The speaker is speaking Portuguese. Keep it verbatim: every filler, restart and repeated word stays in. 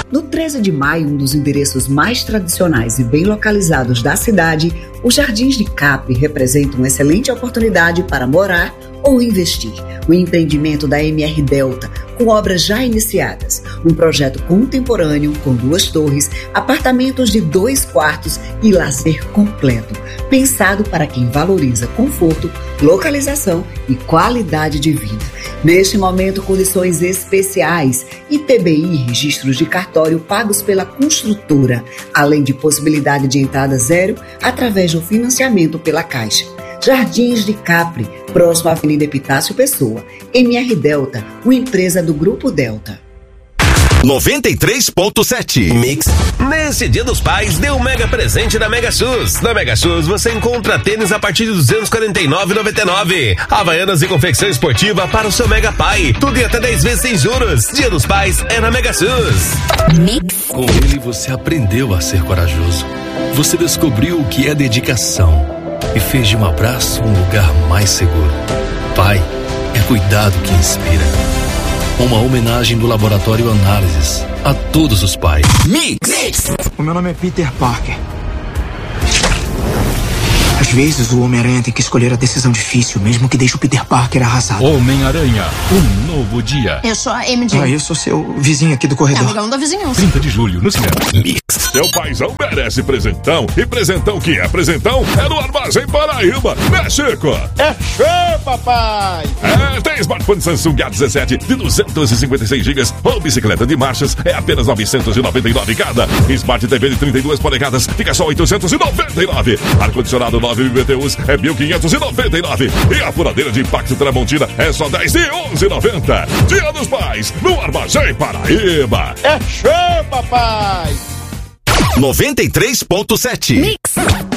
No treze de maio, um dos endereços mais tradicionais e bem localizados da cidade, os Jardins de Capri representam uma excelente oportunidade para morar ou investir. O empreendimento da M R Delta, com obras já iniciadas, um projeto contemporâneo com duas torres, apartamentos de dois quartos e lazer completo, pensado para quem valoriza conforto, localização e qualidade de vida. Neste momento, condições especiais, I P B I, registros de cartório pagos pela construtora, além de possibilidade de entrada zero através do financiamento pela Caixa. Jardins de Capri, próximo à Avenida Epitácio Pessoa. M R Delta, uma empresa do Grupo Delta. noventa e três ponto sete Mix. Nesse Dia dos Pais, dê um mega presente na Mega Shoes. Na Mega Shoes você encontra tênis a partir de duzentos e quarenta e nove reais e noventa e nove centavos. Havaianas e confecção esportiva para o seu Mega Pai. Tudo em até dez vezes sem juros. Dia dos Pais é na Mega Shoes. Mix. Com ele você aprendeu a ser corajoso. Você descobriu o que é dedicação e fez de um abraço um lugar mais seguro. Pai é cuidado que inspira. Uma homenagem do Laboratório Análises a todos os pais. Mix! O meu nome é Peter Parker. Às vezes o Homem-Aranha tem que escolher a decisão difícil, mesmo que deixe o Peter Parker arrasado. Homem-Aranha, um novo dia. Eu sou a M J. Ah, eu sou seu vizinho aqui do corredor. É amigão da vizinhança. trinta de julho, no cinema. Mix. Seu paizão merece presentão. E presentão que é presentão é no Armazém Paraíba, né, Chico? É show, papai! É, tem smartphone Samsung A dezessete de duzentos e cinquenta e seis gigas ou bicicleta de marchas, é apenas novecentos e noventa e nove cada. Smart T V de trinta e duas polegadas, fica só oitocentos e noventa e nove. Ar-condicionado nove mil B T Us é mil quinhentos e noventa e nove. E a furadeira de impacto Tramontina é só dez de onze e noventa. Dia dos Pais, no Armazém Paraíba. É show, papai! noventa e três ponto sete Mix.